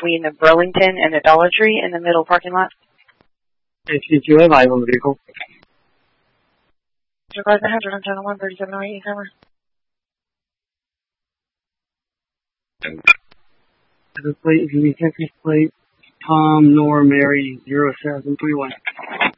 between the Burlington and the Dollar Tree in the middle parking lot. HC2 alive on the vehicle. Surprise 100 on channel 13708 camera. The plate is going to be Texas plate, Tom Nor Mary 0731.